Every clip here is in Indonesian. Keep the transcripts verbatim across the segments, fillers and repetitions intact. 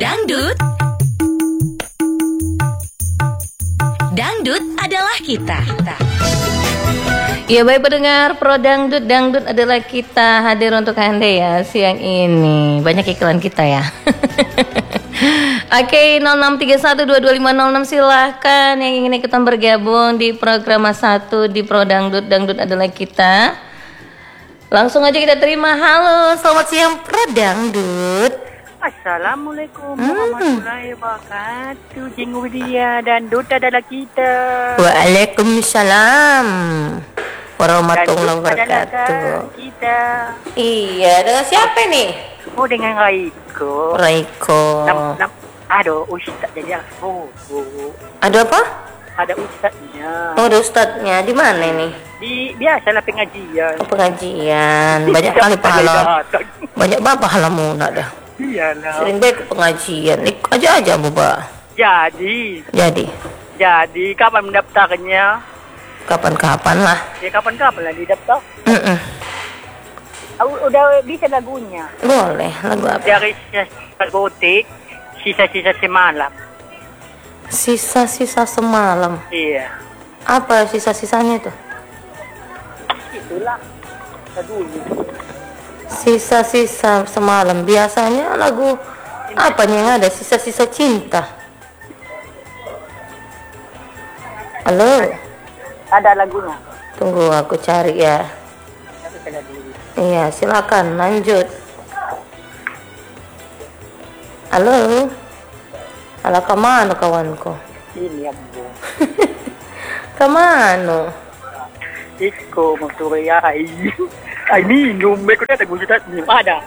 Dangdut. Dangdut adalah kita. Ya baik pendengar Pro Dangdut, Dangdut adalah kita hadir untuk Anda ya siang ini. Banyak iklan kita ya. Oke, nol enam tiga satu dua dua lima nol enam silahkan yang ingin ikutan bergabung di program satu di Pro Dangdut, Dangdut adalah kita. Langsung aja kita terima. Halo, selamat siang Pro Dangdut. Assalamualaikum warahmatullahi wabarakatuh. Jeng Widya dan Dut adalah kita. Waalaikumsalam warahmatullahi wabarakatuh. Kita. Iya, dengan siapa nih? Oh, dengan Raiko. Raiko. Nam, nam, aduh, ustaz jadi aku. Ada apa? Ada ustaznya. Oh, ada ustadznya. Di mana nih? Di biasalah pengajian. Oh, pengajian. Banyak kali pahala. Banyak banget pahalamu nak dah. Iyalah. Sering baik ke pengajian. Ikut aja aja Buba. Jadi. Jadi. Jadi kapan mendaftarnya? Kapan-kapan lah. Ya kapan-kapan lah didaftar. Mm-mm. Udah bisa lagunya. Boleh. Lagu apa? Dari sisa gotik, sisa-sisa semalam. Sisa-sisa semalam. Iya. Apa sisa-sisanya tuh? Itulah lagunya. Sisa-sisa semalam. Biasanya lagu apa nih yang ada? Sisa-sisa cinta. Halo. Ada lagunya. Tunggu aku cari ya. Iya, silakan lanjut. Halo. Ala kamano kawanku? Ini ambo. Kamano? Iko magsurya ay ay minum may ko na gusto ni ada.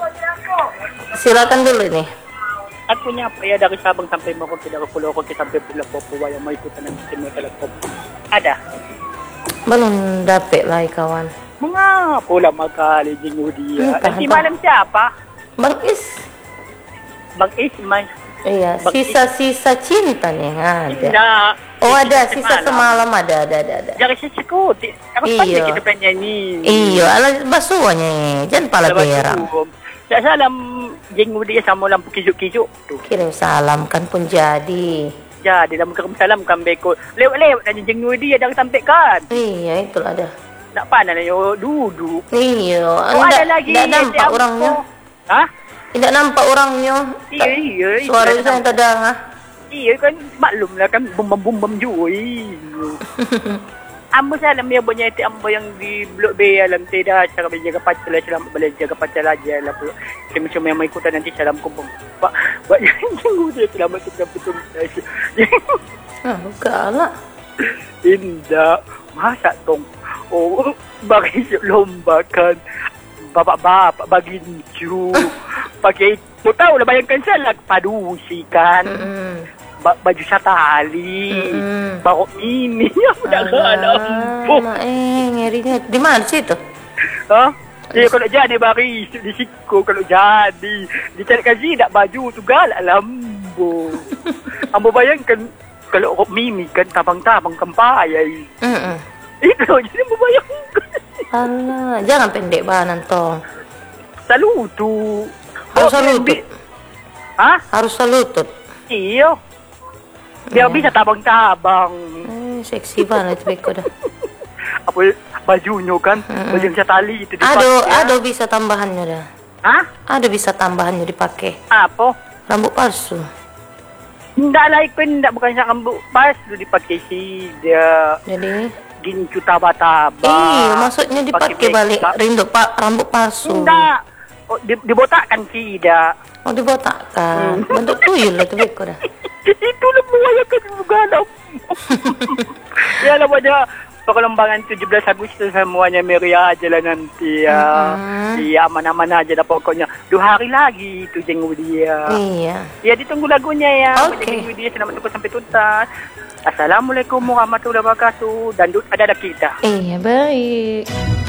Silakan dulu nih. At punya apa ya dari Sabang sampai Maros tidak pulau ko sampai pulau Papua yang may ikutan ng sistema telekom. Ada. Belum dapet lah kawan. Mga pula makali jing dia. Entah, Nanti entah. malam siapa? Bang Is. Bang Isman. Iya, Bang sisa-sisa cinta nih yang ada. Nah, Oh ada, sisa semalam ada, ada, ada, ada. Dari sisi kuti. Ako Iyo. pandai kita penyanyi. Iyo, ala basuhnya, jangan pala berang. Sa salam jing dia sama lampu kijuk-kijuk tu. Kirim salam kan pun jadi. Jadi dalam kirim salam kan beko. Lewat-lewat dan jing dia dah sampaikan. Iya, itulah ada. Nak pandai lah yo duduk. Iya, Oh, ada anda lagi. tidak nampak Siapa? orangnya. Hah? Tidak nampak orangnya. Iya, iya. Suara Iya, saya terdengah. Iya kan maklum lah kan bum-bum-bum juy. Ambo salam ya banyak itu ambo yang di Blok B alam tidak cara menjaga pacar salam boleh jaga pacar aja lah pula. Semua yang mengikutan nanti salam kumpul. Pak, pak yang dia selamat kita betul. Ah, enggak lah. Indah, masa tong. Oh, bagi lomba kan. Bapak-bapak bagi ju. Pakai mau tahu lah bayangkan saya lah padusi kan. Mm-mm. Ba- baju satali. Mm-mm. Baru ini yang udah alam. Alamak, eh, ngerinya. Di mana sih itu? Ha? Eh, kalau jadi baris di siku kalau jadi. Dicari kaji tak baju tu galak lambo. Ambo bayangkan kalau mimi kan tabang-tabang kempayai. Mm-mm. Itu jadi ambo bayangkan. Alah, jangan pendek banan tong. Salutu. Harus Oh, salutut. bi- Hah? Harus salutut. Iyo. Biar bisa tabang-tabang. Eh, seksi banget itu Beko dah. Apa bajunya kan? Mm-mm. Baju yang tali itu dipakai. Aduh, aduh bisa tambahannya dah. Hah? Ada bisa tambahannya dipakai. Apa? Rambut palsu. Tidak lah, ikut tidak bukan sa rambut pas tu dipakai sida. Jadi, Gincu taba-taba. iya maksudnya dipakai balik rindu pak rambut palsu. Tidak. Oh, di, dibotakkan sida. Oh dibotakkan. Bentuk tuyul lah itu Beko dah. Itu lah mewayakan juga lah. Ya lah pada perkembangan tujuh belas Agustus semuanya meriah aja lah nanti ya. Mm-hmm. Iya aman-aman aja dah pokoknya. Dua hari lagi tu jeng dia. Iya. Ya ditunggu lagunya ya. Oke. Jeng dia selamat tunggu sampai tuntas. Assalamualaikum warahmatullahi wabarakatuh. Dan ada ada kita. Iya baik.